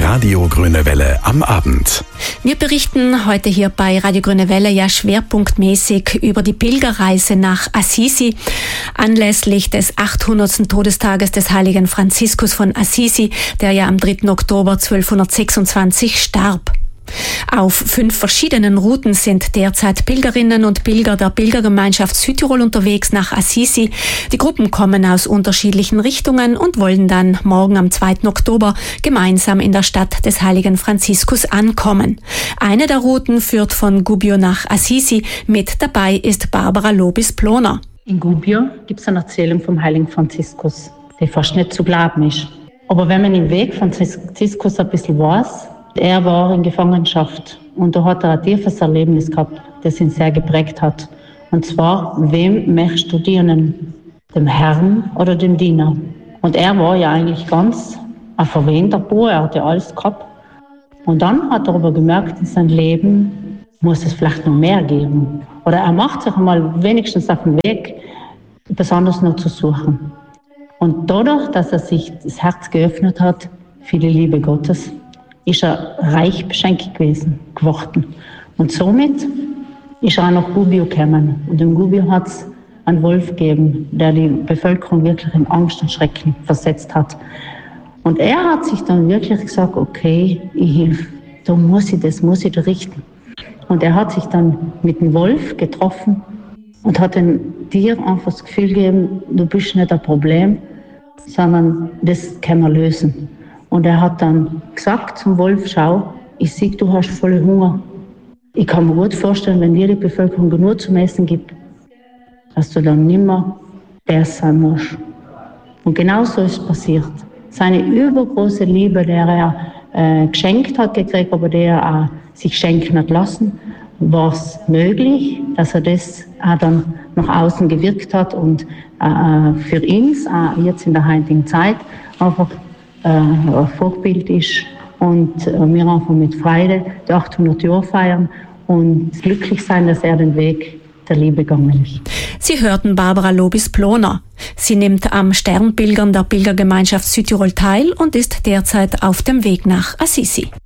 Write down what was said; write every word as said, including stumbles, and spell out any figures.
Radio Grüne Welle am Abend. Wir berichten heute hier bei Radio Grüne Welle ja schwerpunktmäßig über die Pilgerreise nach Assisi anlässlich des achthundertsten Todestages des heiligen Franziskus von Assisi, der ja am dritten Oktober zwölfhundertsechsundzwanzig starb. Auf fünf verschiedenen Routen sind derzeit Pilgerinnen und Pilger der Pilgergemeinschaft Südtirol unterwegs nach Assisi. Die Gruppen kommen aus unterschiedlichen Richtungen und wollen dann morgen am zweiten Oktober gemeinsam in der Stadt des heiligen Franziskus ankommen. Eine der Routen führt von Gubbio nach Assisi. Mit dabei ist Barbara Lobis-Ploner. In Gubbio gibt es eine Erzählung vom heiligen Franziskus, die fast nicht zu glauben ist. Aber wenn man den Weg von Franziskus ein bisschen weiß, er war in Gefangenschaft und da hat er ein tiefes Erlebnis gehabt, das ihn sehr geprägt hat. Und zwar, wem möchtest du dienen? Dem Herrn oder dem Diener? Und er war ja eigentlich ganz ein verwöhnter Bauer, er hatte alles gehabt. Und dann hat er aber gemerkt, in seinem Leben muss es vielleicht noch mehr geben. Oder er macht sich einmal wenigstens auf den Weg, besonders noch zu suchen. Und dadurch, dass er sich das Herz geöffnet hat für die Liebe Gottes, ist er reich beschenkt gewesen, geworden. Und somit ist er auch nach Gubbio gekommen. Und in Gubbio hat es einen Wolf gegeben, der die Bevölkerung wirklich in Angst und Schrecken versetzt hat. Und er hat sich dann wirklich gesagt, okay, ich helfe, da muss ich das, muss ich da richten. Und er hat sich dann mit dem Wolf getroffen und hat den Tier einfach das Gefühl gegeben, du bist nicht ein Problem, sondern das können wir lösen. Und er hat dann gesagt zum Wolf, schau, ich sehe, du hast voll Hunger. Ich kann mir gut vorstellen, wenn dir die Bevölkerung genug zum Essen gibt, dass du dann nimmer der sein musst. Und genau so ist es passiert. Seine übergroße Liebe, der er äh, geschenkt hat gekriegt, aber der er auch sich schenken hat lassen, war es möglich, dass er das auch dann nach außen gewirkt hat und äh, für ihn, auch jetzt in der heutigen Zeit, einfach ein Vorbild ist und wir einfach mit Freude die achthundert Jahre feiern und glücklich sein, dass er den Weg der Liebe gegangen ist. Sie hörten Barbara Lobis-Ploner. Sie nimmt am Sternpilgern der Pilgergemeinschaft Südtirol teil und ist derzeit auf dem Weg nach Assisi.